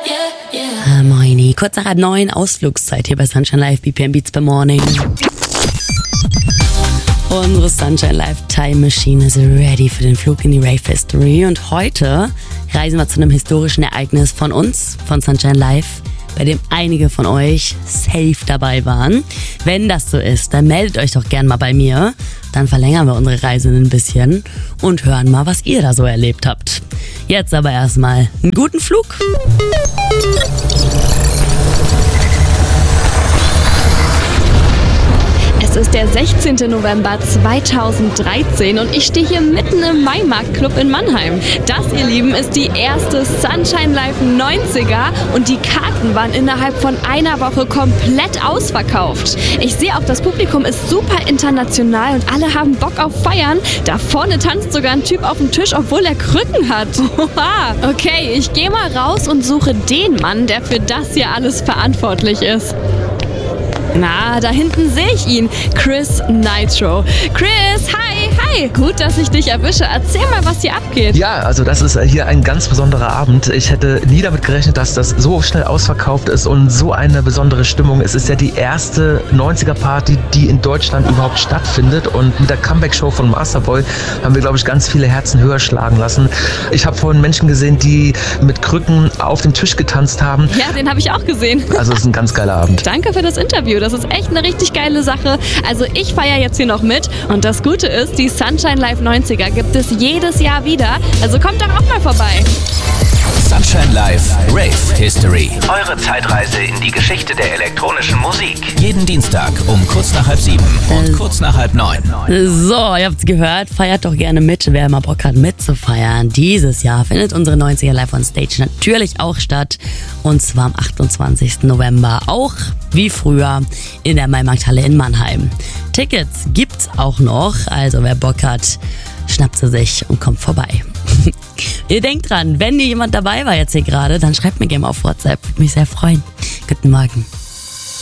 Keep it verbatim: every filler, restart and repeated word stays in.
yeah, yeah. Ah, moini, kurz nach halb neun, Ausflugszeit hier bei Sunshine Live, B P M Beats per Morning. Unsere Sunshine Live Time Machine ist ready für den Flug in die Rave History und heute reisen wir zu einem historischen Ereignis von uns, von Sunshine Live, bei dem einige von euch safe dabei waren. Wenn das so ist, dann meldet euch doch gern mal bei mir. Dann verlängern wir unsere Reise ein bisschen und hören mal, was ihr da so erlebt habt. Jetzt aber erstmal einen guten Flug. Es ist der sechzehnten November zweitausenddreizehn und ich stehe hier mitten im Maimarkt-Club in Mannheim. Das, ihr Lieben, ist die erste Sunshine Live neunziger und die Karten waren innerhalb von einer Woche komplett ausverkauft. Ich sehe auch, das Publikum ist super international und alle haben Bock auf Feiern. Da vorne tanzt sogar ein Typ auf dem Tisch, obwohl er Krücken hat. Okay, ich gehe mal raus und suche den Mann, der für das hier alles verantwortlich ist. Na, da hinten sehe ich ihn. Chris Nitro. Chris, hi, hi. Gut, dass ich dich erwische. Erzähl mal, was hier abgeht. Ja, also das ist hier ein ganz besonderer Abend. Ich hätte nie damit gerechnet, dass das so schnell ausverkauft ist und so eine besondere Stimmung. Es ist ja die erste neunziger-Party, die in Deutschland überhaupt stattfindet. Und mit der Comeback-Show von Masterboy haben wir, glaube ich, ganz viele Herzen höher schlagen lassen. Ich habe vorhin Menschen gesehen, die mit Krücken auf dem Tisch getanzt haben. Ja, den habe ich auch gesehen. Also es ist ein ganz geiler Abend. Danke für das Interview. Das ist echt eine richtig geile Sache. Also ich feiere jetzt hier noch mit. Und das Gute ist, die Sunshine Live neunziger gibt es jedes Jahr wieder. Also kommt doch auch mal vorbei. Sunshine Live Rave History. Eure Zeitreise in die Geschichte der elektronischen Musik. Jeden Dienstag um kurz nach halb sieben und kurz nach halb neun. So, ihr habt's gehört. Feiert doch gerne mit, wer mal Bock hat mitzufeiern. Dieses Jahr findet unsere neunziger Live on Stage natürlich auch statt. Und zwar am achtundzwanzigsten November. Auch wie früher in der Maimarkthalle in Mannheim. Tickets gibt's auch noch. Also wer Bock hat, schnappt sie sich und kommt vorbei. Ihr denkt dran, wenn hier jemand dabei war jetzt hier gerade, dann schreibt mir gerne auf WhatsApp. Würde mich sehr freuen. Guten Morgen.